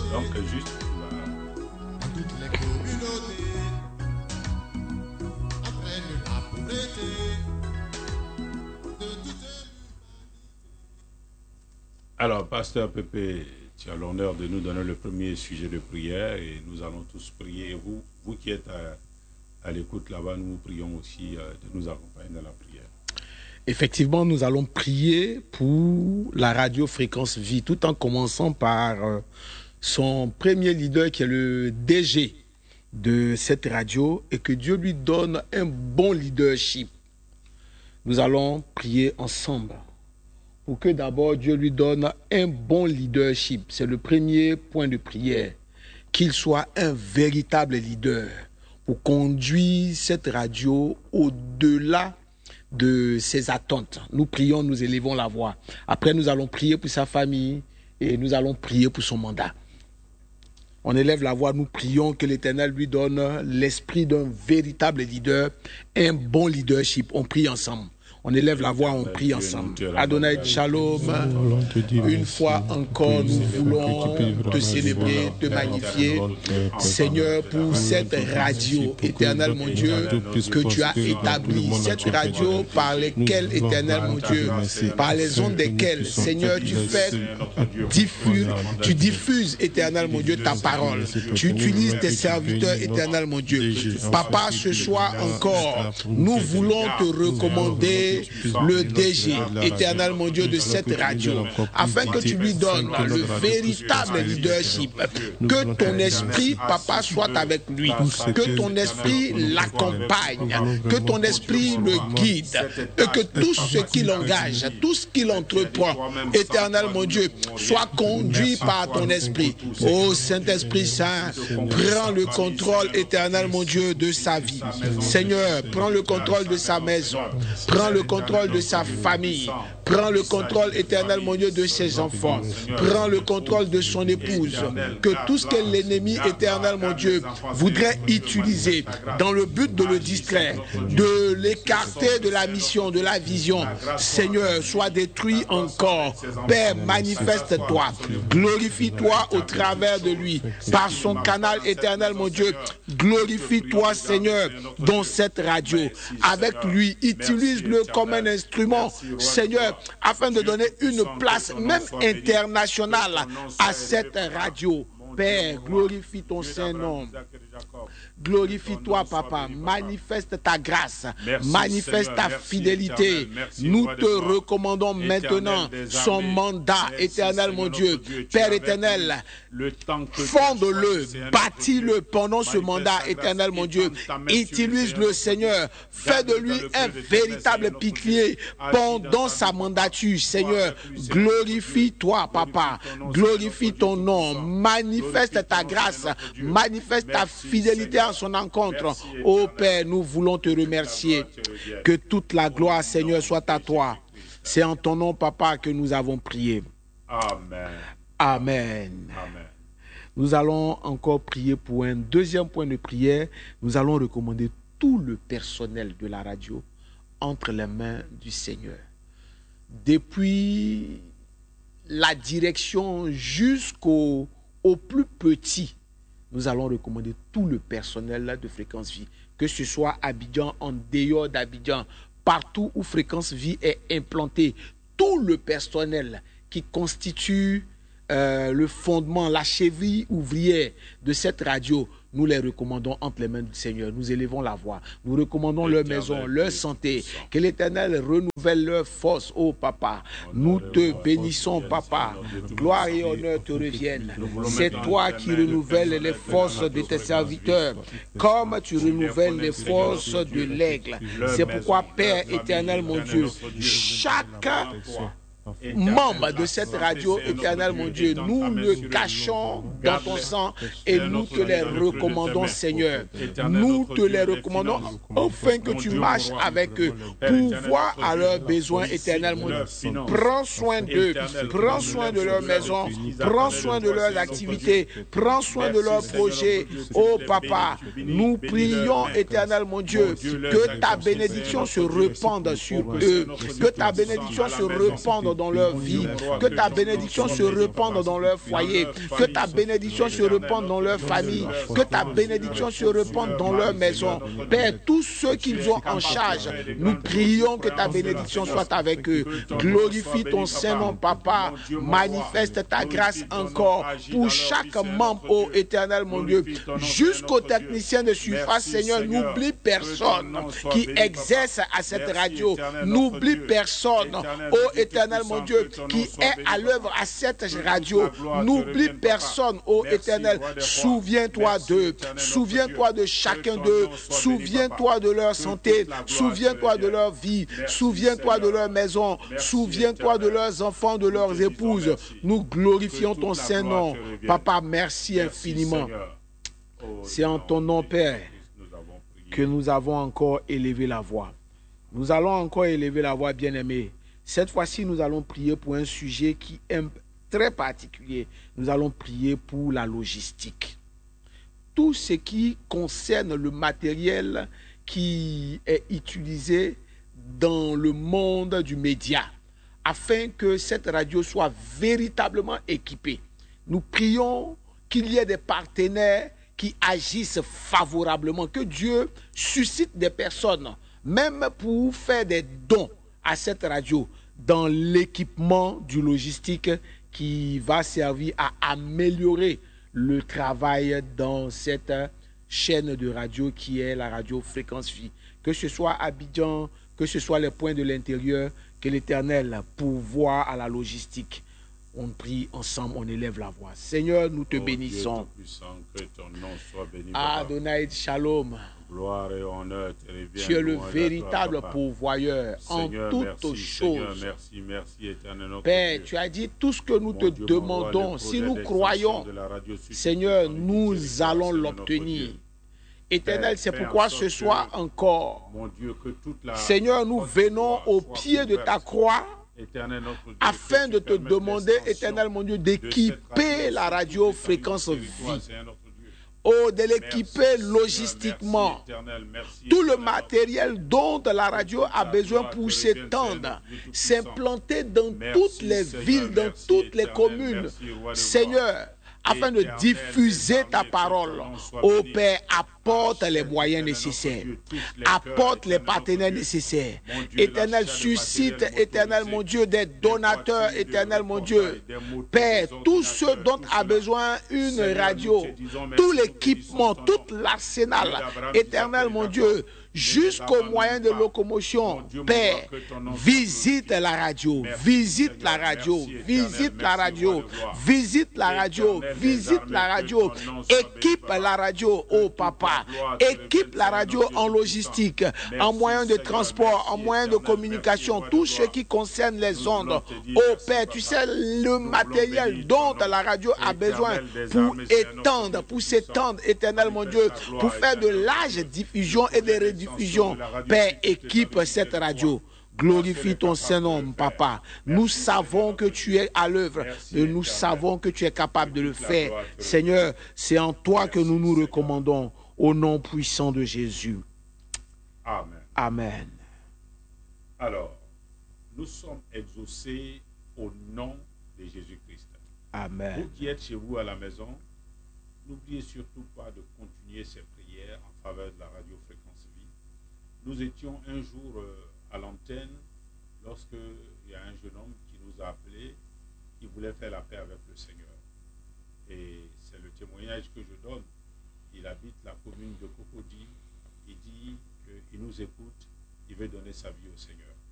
Donc, juste. Alors, Pasteur Pépé, tu as l'honneur de nous donner le premier sujet de prière et nous allons tous prier. Et vous qui êtes à l'écoute là-bas, nous prions aussi de nous accompagner dans la prière. Effectivement, nous allons prier pour la radio Fréquence Vie, tout en commençant par son premier leader qui est le DG de cette radio et que Dieu lui donne un bon leadership. Nous allons prier ensemble pour que d'abord Dieu lui donne un bon leadership. C'est le premier point de prière, qu'il soit un véritable leader pour conduire cette radio au-delà de ses attentes. Nous prions, nous élevons la voix. Après, nous allons prier pour sa famille et nous allons prier pour son mandat. On élève la voix, nous prions que l'Éternel lui donne l'esprit d'un véritable leader, un bon leadership. On prie ensemble. On élève la voix, on prie ensemble. Adonai Shalom, une fois encore, nous voulons te célébrer, te magnifier, Seigneur, pour cette radio, Éternel mon Dieu, que tu as établie. Cette radio par laquelle, Éternel mon Dieu, par les ondes desquelles, Seigneur, tu diffuses, Éternel mon Dieu, ta parole. Tu utilises tes serviteurs, Éternel mon Dieu. Papa, ce soir encore, nous voulons te recommander le DG, Éternel mon Dieu, de cette radio, afin que tu lui donnes le véritable leadership, que ton esprit, Papa, soit avec lui, que ton esprit l'accompagne, que ton esprit le guide, et que tout ce qu'il engage, tout ce qu'il entreprend, Éternel mon Dieu, soit conduit par ton esprit. Ô Saint-Esprit Saint, prends le contrôle, Éternel mon Dieu, de sa vie. Seigneur, prends le contrôle de sa maison, prends le contrôle de sa famille, prends le contrôle, Éternel mon Dieu, de ses enfants, prends le contrôle de son épouse, que tout ce que l'ennemi, Éternel mon Dieu, voudrait utiliser dans le but de le distraire, de l'écarter de la mission, de la vision, Seigneur, soit détruit encore. Père, manifeste-toi, glorifie-toi au travers de lui, par son canal, Éternel mon Dieu, glorifie-toi, Seigneur, dans cette radio, avec lui, utilise-le comme un instrument, Seigneur, afin de donner une place même internationale à cette radio. Père, glorifie ton Saint-Nom. Glorifie-toi, Papa. Manifeste ta grâce. Manifeste ta fidélité. Nous te recommandons maintenant son mandat, Éternel, mon Dieu. Père éternel, fonde-le, bâtis-le pendant ce mandat, Éternel, mon Dieu. Utilise-le, Seigneur. Fais de lui un véritable pilier pendant sa mandature, Seigneur. Glorifie-toi, Papa. Glorifie ton nom. Manifeste ta grâce. Manifeste ta fidélité en son encontre. Ô Père, nous voulons te remercier. Que toute la gloire, Seigneur, soit à toi. C'est en ton nom, Papa, que nous avons prié. Amen. Amen. Amen. Nous allons encore prier pour un deuxième point de prière. Nous allons recommander tout le personnel de la radio entre les mains du Seigneur. Depuis la direction jusqu'au plus petit, nous allons recommander tout le personnel de Fréquence Vie, que ce soit à Abidjan, en dehors d'Abidjan, partout où Fréquence Vie est implantée, tout le personnel qui constitue le fondement, la cheville ouvrière de cette radio, nous les recommandons entre les mains du Seigneur. Nous élevons la voix. Nous recommandons leur maison, leur santé. Que l'Éternel renouvelle leur force, ô Papa. Nous te bénissons, Papa. Gloire et honneur te reviennent. C'est toi qui renouvelles les forces de tes serviteurs, comme tu renouvelles les forces de l'aigle. C'est pourquoi, Père éternel, mon Dieu, chaque membre de cette radio, éternel mon Dieu, nous le cachons dans ton sang et nous te les recommandons, Seigneur. Nous te les recommandons afin que tu marches avec eux pour voir à leurs besoins, éternel mon Dieu. Prends soin d'eux, prends soin de leur maison, prends soin de leurs activités, prends soin de leurs projets. Oh Papa, nous prions, éternel mon Dieu, que ta bénédiction se répande sur eux, que ta bénédiction se répande dans leur vie, que ta bénédiction se répande dans leur foyer, que ta bénédiction se répande dans leur famille, que ta bénédiction se répande dans leur maison. Père, tous ceux qu'ils ont en charge, nous prions que ta bénédiction soit avec eux. Glorifie ton Saint-Nom, Papa. Manifeste ta grâce encore pour chaque membre, ô Éternel, mon Dieu, jusqu'aux techniciens de surface, Seigneur. N'oublie personne qui exerce à cette radio. N'oublie personne, ô Éternel, mon Dieu, qui est à l'œuvre à cette radio. N'oublie personne, ô Éternel. Souviens-toi d'eux. Souviens-toi de chacun d'eux. Souviens-toi de leur santé. Souviens-toi de leur vie. Souviens-toi de leur maison. Souviens-toi de leurs enfants, de leurs épouses. Nous glorifions ton Saint-Nom. Papa, merci infiniment. C'est en ton nom, Père, que nous avons encore élevé la voix. Nous allons encore élever la voix, bien-aimés. Cette fois-ci, nous allons prier pour un sujet qui est très particulier. Nous allons prier pour la logistique. Tout ce qui concerne le matériel qui est utilisé dans le monde du média, afin que cette radio soit véritablement équipée. Nous prions qu'il y ait des partenaires qui agissent favorablement, que Dieu suscite des personnes, même pour faire des dons à cette radio, dans l'équipement du logistique qui va servir à améliorer le travail dans cette chaîne de radio qui est la radio Fréquence Vie. Que ce soit Abidjan, que ce soit les points de l'intérieur, que l'Éternel pourvoie à la logistique. On prie ensemble, on élève la voix. Seigneur, nous te bénissons. Adonai Shalom. Gloire et honneur te revient. Tu es le véritable pourvoyeur en toutes choses. Seigneur, merci, merci, éternel notre Père, Dieu. tu as dit tout ce que nous te demandons. Si nous croyons, Seigneur, nous allons l'obtenir. Éternel, c'est pourquoi ce soir encore, Seigneur, nous venons au pied de ta croix afin de te demander, Éternel mon Dieu, d'équiper la radio Fréquence Vie. Oh, de l'équiper logistiquement. Tout le matériel dont la radio a besoin pour s'étendre, s'implanter dans toutes les villes, dans toutes les communes. Seigneur, afin de diffuser ta parole. Ô Père, apporte les moyens nécessaires. Apporte les partenaires nécessaires. Éternel, suscite, éternel mon Dieu, des donateurs, éternel mon Dieu. Père, tout ce dont a besoin une radio, tout l'équipement, tout l'arsenal, éternel mon Dieu, jusqu'aux moyens de locomotion. Père, visite la radio, visite la radio, visite la radio, visite la radio, visite la radio, équipe la radio, oh Papa, équipe la radio en logistique, en moyens de transport, en moyens de communication, tout ce qui concerne les ondes. Oh Père, tu sais le matériel dont la radio a besoin pour étendre, pour s'étendre, éternel mon Dieu, pour faire de larges diffusions et des rediffusions. Père, équipe cette radio. Glorifie ton Saint-Nom, Papa. Nous savons que tu es à l'œuvre et nous savons que tu es capable de le faire. Seigneur, c'est en toi que nous nous recommandons au nom puissant de Jésus. Amen. Amen. Alors, nous sommes exaucés au nom de Jésus-Christ. Amen. Vous qui êtes chez vous à la maison, n'oubliez surtout pas de continuer ces prières en faveur de la radio Fréquence Vie. Nous étions un jour à l'antenne lorsqu'il y a un jeune homme qui nous a appelé, qui voulait faire la paix avec le Seigneur. Et c'est le témoignage que je donne. Il habite la commune de Cocody. Il dit qu'il nous écoute, il veut donner sa vie au Seigneur.